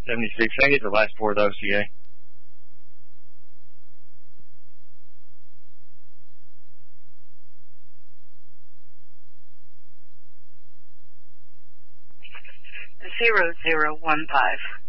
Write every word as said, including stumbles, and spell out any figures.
seventy-six. I get the last four of the O C A. Zero zero one five.